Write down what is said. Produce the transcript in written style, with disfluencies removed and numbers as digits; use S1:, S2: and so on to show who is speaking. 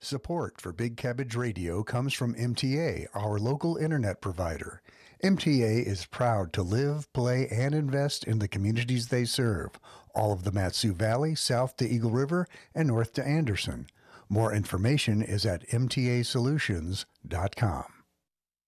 S1: Support for Big Cabbage Radio comes from MTA, our local internet provider. MTA is proud to live, play, and invest in the communities they serve, all of the Mat-Su Valley, south to Eagle River, and north to Anderson. More information is at mtasolutions.com.